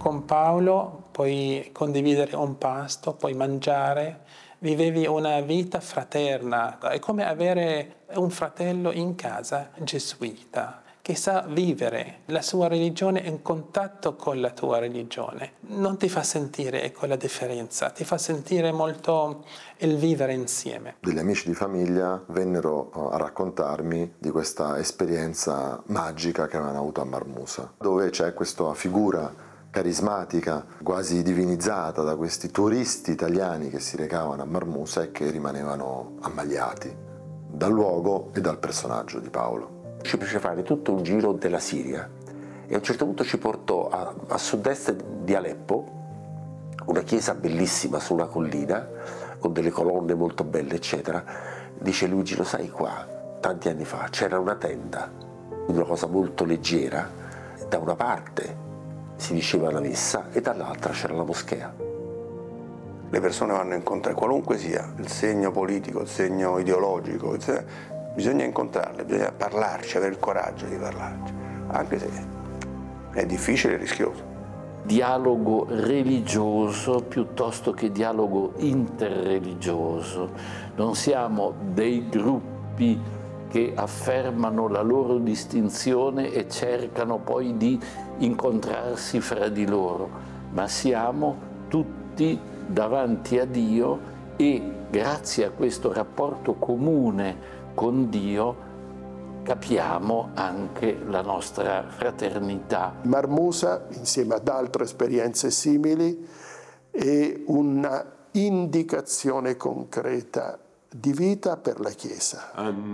Con Paolo puoi condividere un pasto, puoi mangiare, vivevi una vita fraterna. È come avere un fratello in casa gesuita che sa vivere la sua religione in contatto con la tua religione. Non ti fa sentire la differenza, ti fa sentire molto il vivere insieme. Degli amici di famiglia vennero a raccontarmi di questa esperienza magica che avevano avuto a Marmusa, dove c'è questa figura carismatica, quasi divinizzata da questi turisti italiani che si recavano a Marmusa e che rimanevano ammaliati dal luogo e dal personaggio di Paolo. Ci fece fare tutto un giro della Siria e a un certo punto ci portò a sud-est di Aleppo, una chiesa bellissima su una collina con delle colonne molto belle eccetera. Dice Luigi, lo sai, qua tanti anni fa c'era una tenda, una cosa molto leggera, da una parte si diceva la messa e dall'altra c'era la moschea. Le persone vanno a incontrare, qualunque sia il segno politico, il segno ideologico, bisogna incontrarle, bisogna parlarci, avere il coraggio di parlarci, anche se è difficile e rischioso. Dialogo religioso piuttosto che dialogo interreligioso. Non siamo dei gruppi che affermano la loro distinzione e cercano poi di incontrarsi fra di loro, ma siamo tutti davanti a Dio e grazie a questo rapporto comune con Dio capiamo anche la nostra fraternità. Marmusa, insieme ad altre esperienze simili, è una indicazione concreta di vita per la Chiesa.